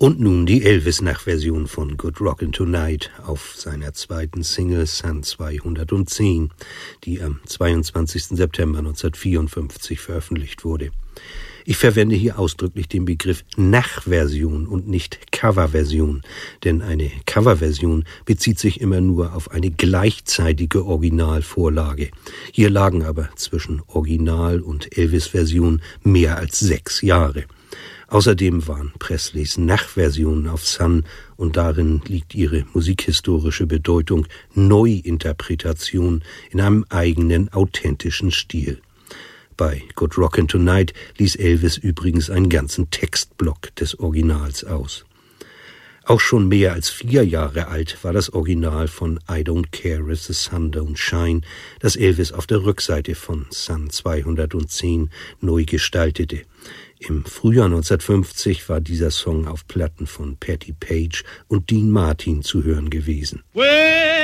Und nun die Elvis-Nachversion von Good Rockin' Tonight auf seiner zweiten Single Sun 210, die am 22. September 1954 veröffentlicht wurde. Ich verwende hier ausdrücklich den Begriff Nachversion und nicht Coverversion, denn eine Coverversion bezieht sich immer nur auf eine gleichzeitige Originalvorlage. Hier lagen aber zwischen Original und Elvis-Version mehr als 6 Jahre. Außerdem waren Presleys Nachversionen auf Sun, und darin liegt ihre musikhistorische Bedeutung, Neuinterpretation in einem eigenen, authentischen Stil. Bei Good Rockin' Tonight ließ Elvis übrigens einen ganzen Textblock des Originals aus. Auch schon mehr als 4 Jahre alt war das Original von I Don't Care If the Sun Don't Shine, das Elvis auf der Rückseite von Sun 210 neu gestaltete. Im Frühjahr 1950 war dieser Song auf Platten von Patti Page und Dean Martin zu hören gewesen.